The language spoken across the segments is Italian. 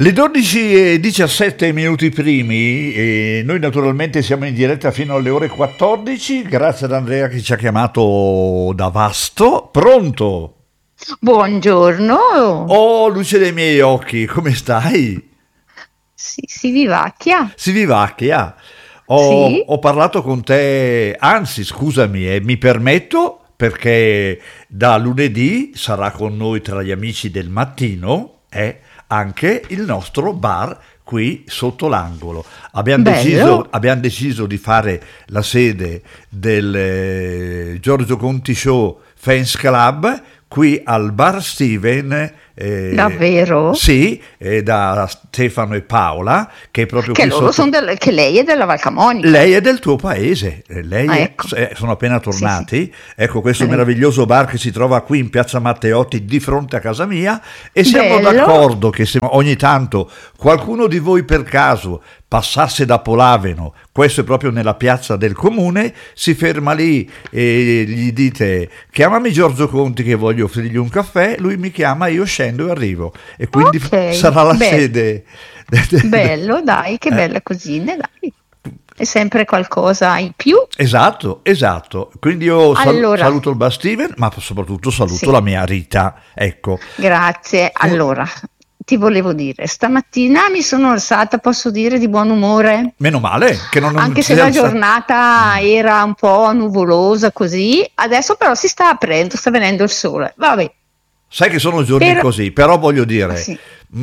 Le 12:17 minuti primi, e noi naturalmente siamo in diretta fino alle ore 14, grazie ad Andrea che ci ha chiamato da Vasto. Pronto? Buongiorno. Oh, luce dei miei occhi, come stai? Si vivacchia. Si vivacchia. Sì. Ho parlato con te, anzi scusami, mi permetto perché da lunedì sarà con noi tra gli amici del mattino anche il nostro bar qui sotto l'angolo. Abbiamo deciso di fare la sede del Giorgio Conti Show Fans Club qui al Bar Steven. Davvero? Sì, da Stefano e Paola, che è proprio che qui loro sotto. che lei è della Valcamonica. Lei è del tuo paese, Ecco. sono appena tornati. Sì. Ecco questo meraviglioso bar che si trova qui in Piazza Matteotti di fronte a casa mia, e siamo d'accordo che se ogni tanto qualcuno di voi per caso passasse da Polaveno, questo è proprio nella piazza del comune, si ferma lì e gli dite: chiamami Giorgio Conti che voglio offrirgli un caffè, lui mi chiama, io scendo e arrivo, e quindi sarà la sede. Bello, dai, che belle cosine, dai. È sempre qualcosa in più. Esatto. Quindi io saluto il Bar Steven, ma soprattutto saluto la mia Rita. Ecco. Grazie. Allora, ti volevo dire, stamattina mi sono alzata, posso dire, di buon umore. Meno male che non anche se la giornata era un po' nuvolosa così, adesso però si sta aprendo, sta venendo il sole. Vabbè. Sai che sono giorni così, però voglio dire, sì.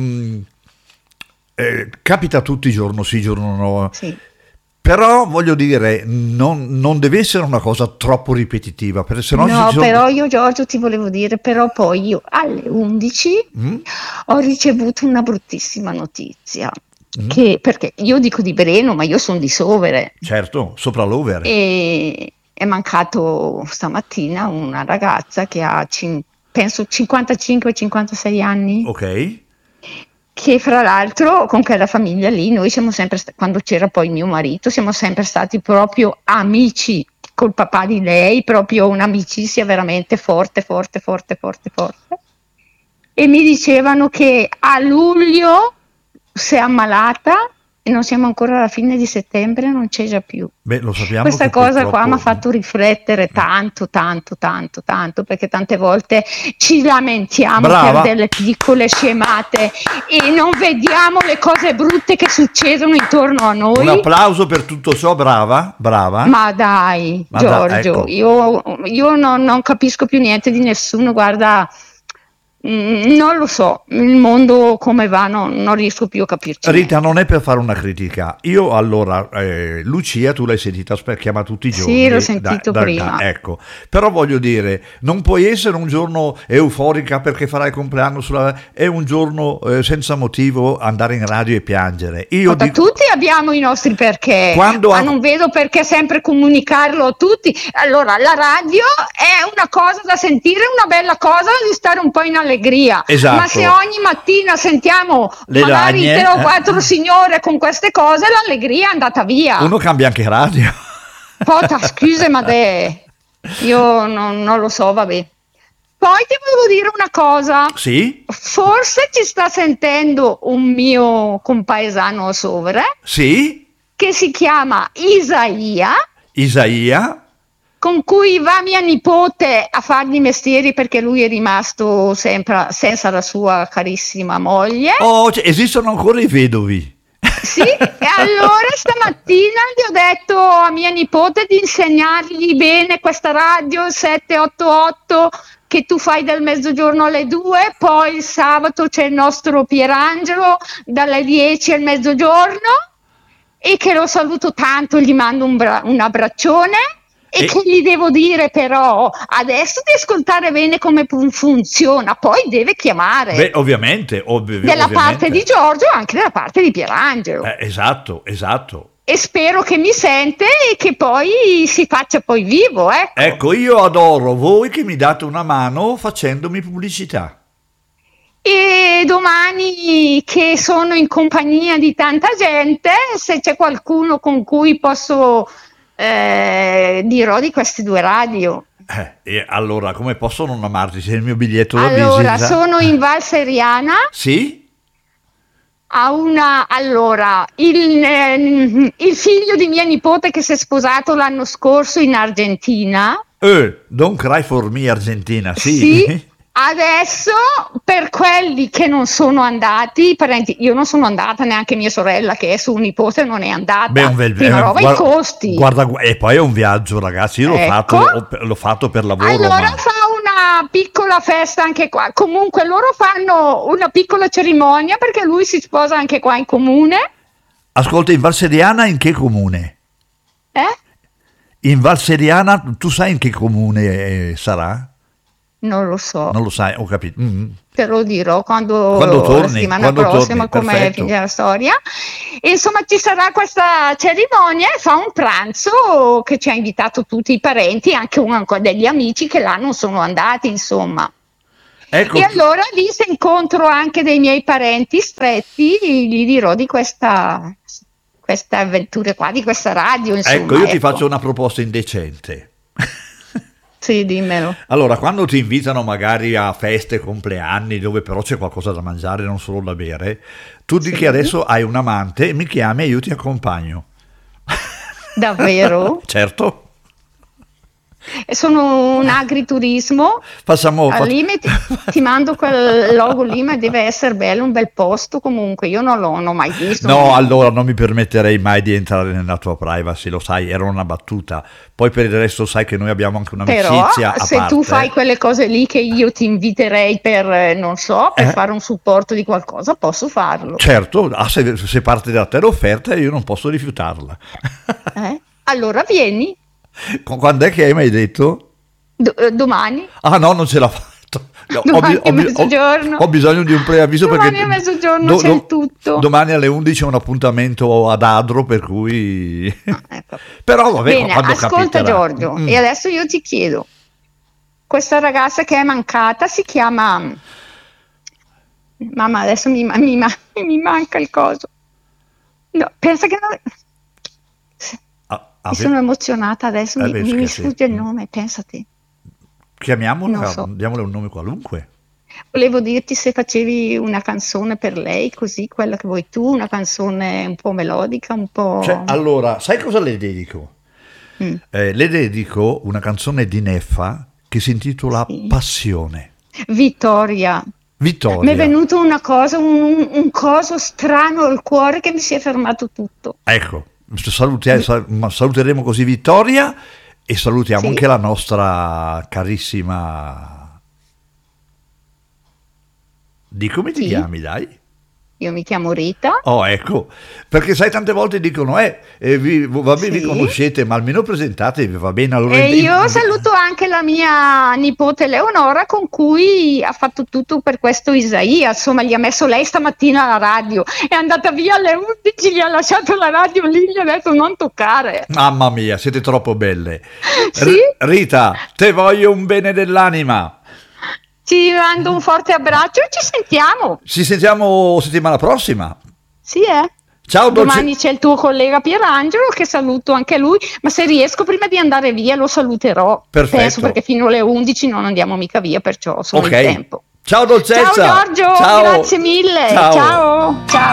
Capita tutti i giorni, sì, giorno no. Sì. Però voglio dire, non deve essere una cosa troppo ripetitiva, perché sennò però io, Giorgio, ti volevo dire, però poi io alle 11 ho ricevuto una bruttissima notizia, perché io dico di Breno, ma io sono di Sovere. Certo, sopra l'Over. E è mancato stamattina una ragazza che ha, penso, 55-56 anni. Ok. Che fra l'altro con quella famiglia lì noi siamo sempre quando c'era poi mio marito siamo sempre stati proprio amici col papà di lei, proprio un'amicizia veramente forte, e mi dicevano che a luglio si è ammalata e non siamo ancora alla fine di settembre, non c'è già più. Beh, lo sappiamo. Questa cosa qua mi ha fatto riflettere tanto, perché tante volte ci lamentiamo per delle piccole scemate e non vediamo le cose brutte che succedono intorno a noi. Un applauso per tutto ciò, brava. Ma dai, Giorgio, ecco. io non capisco più niente di nessuno, guarda. Non lo so, il mondo come va non riesco più a capirci. Rita, non è per fare una critica. Io allora, Lucia, tu l'hai sentita, chiama tutti i giorni. Sì, l'ho sentito prima. Ecco, però voglio dire, non puoi essere un giorno euforica perché farai il compleanno è un giorno senza motivo andare in radio e piangere. Tutti abbiamo i nostri perché, ma non vedo perché sempre comunicarlo a tutti. Allora, la radio è una cosa da sentire, una bella cosa di stare un po' in allegria, esatto. Ma se ogni mattina sentiamo magari 3 o 4 signore con queste cose, l'allegria è andata via. Uno cambia anche radio. Scusa, ma io non lo so, vabbè. Poi ti volevo dire una cosa. Sì? Forse ci sta sentendo un mio compaesano a Sovere. Sì? Che si chiama Isaia. Con cui va mia nipote a fargli mestieri perché lui è rimasto sempre senza la sua carissima moglie. Esistono ancora i vedovi. Sì, e allora stamattina gli ho detto a mia nipote di insegnargli bene questa radio 788 che tu fai dal mezzogiorno alle 2, poi il sabato c'è il nostro Pierangelo dalle 10 al mezzogiorno, e che lo saluto tanto, gli mando un abbraccione. E che gli devo dire però adesso di ascoltare bene come funziona, poi deve chiamare. Beh, ovviamente. Della parte di Giorgio e anche della parte di Pierangelo. Esatto. E spero che mi sente e che poi si faccia poi vivo, ecco. Ecco, io adoro voi che mi date una mano facendomi pubblicità. E domani, che sono in compagnia di tanta gente, se c'è qualcuno con cui posso dirò di queste 2 radio. E allora, come posso non amarti? Sei il mio biglietto da visita. Allora, visita. sono in Val Seriana. Sì? Allora, il figlio di mia nipote che si è sposato l'anno scorso in Argentina. Don't cry for me, Argentina, sì. Sì, adesso per quelli che non sono andati, io non sono andata, neanche mia sorella che è su un nipote non è andata. Beh, prima roba i costi. Guarda, e poi è un viaggio, ragazzi, io l'ho fatto per lavoro. Allora fa una piccola festa anche qua. Comunque loro fanno una piccola cerimonia perché lui si sposa anche qua in comune. Ascolta, in Val Seriana in che comune? In Val Seriana, tu sai in che comune sarà? Non lo so. Non lo sai, ho capito. Te lo dirò quando torni, la settimana prossima come finirà la storia. E insomma ci sarà questa cerimonia e fa un pranzo che ci ha invitato tutti i parenti, anche degli amici che là non sono andati, insomma. Ecco. E allora lì se incontro anche dei miei parenti stretti, gli dirò di questa avventura qua, di questa radio, insomma. Ecco, io ti faccio una proposta indecente. Sì, dimmelo. Allora, quando ti invitano magari a feste, compleanni, dove però c'è qualcosa da mangiare, non solo da bere, tu dici che adesso hai un amante, mi chiami e io ti accompagno. Davvero? Certo. Sono un agriturismo. Al limite ti mando quel logo lì, ma deve essere bello, un bel posto comunque. Io non l'ho mai visto. No, allora non mi permetterei mai di entrare nella tua privacy, lo sai, era una battuta. Poi per il resto sai che noi abbiamo anche un'amicizia. Però se tu fai quelle cose lì che io ti inviterei per, non so, per fare un supporto di qualcosa, posso farlo. Certo, se parte da te l'offerta io non posso rifiutarla. Allora vieni. Quando è che mi hai detto? Domani. Ah no, non ce l'ha fatto. Mezzogiorno. Ho bisogno di un preavviso domani perché a mezzogiorno c'è il tutto. Domani alle 11 è un appuntamento ad Adro, per cui ecco. Però vabbè, bene, ascolta capiterà. Giorgio, e adesso io ti chiedo, questa ragazza che è mancata si chiama mamma, adesso mi manca il coso. No, pensa che non... mi sono emozionata adesso, mi sfugge il nome, pensate. Chiamiamola, diamole un nome qualunque. Volevo dirti se facevi una canzone per lei, così, quella che vuoi tu, una canzone un po' melodica, un po'... allora, sai cosa le dedico? Le dedico una canzone di Neffa che si intitola Passione. Vittoria. Mi è venuto una cosa, un coso strano al cuore che mi si è fermato tutto. Ecco. Saluteremo così Vittoria e salutiamo anche la nostra carissima. Di come ti chiami, dai? Io mi chiamo Rita. Oh, ecco, perché sai, tante volte dicono vi conoscete, ma almeno presentatevi, va bene? Allora, e io saluto anche la mia nipote Leonora, con cui ha fatto tutto per questo Isaia, insomma gli ha messo lei stamattina alla radio, è andata via alle 11, gli ha lasciato la radio lì, gli ha detto non toccare. Mamma mia, siete troppo belle. Sì? Rita, te voglio un bene dell'anima. Ti mando un forte abbraccio e ci sentiamo. Ci sentiamo settimana prossima. Sì, Ciao, domani c'è il tuo collega Pierangelo, che saluto anche lui, ma se riesco prima di andare via lo saluterò. Perfetto. Penso, perché fino alle 11 non andiamo mica via, perciò sono in tempo. Ciao Dolcezza. Ciao Giorgio, ciao. Grazie mille. Ciao.